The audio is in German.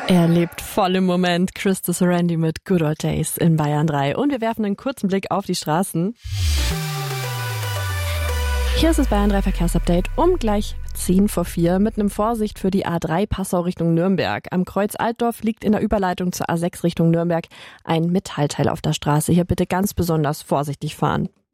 Er lebt voll im Moment. Christo Sorrenti mit Good Old Days in Bayern 3. Und wir werfen einen kurzen Blick auf die Straßen. Hier ist das Bayern 3 Verkehrsupdate um gleich 4:10 mit einem Vorsicht für die A3 Passau Richtung Nürnberg. Am Kreuz Altdorf liegt in der Überleitung zur A6 Richtung Nürnberg ein Metallteil auf der Straße. Hier bitte ganz besonders vorsichtig fahren.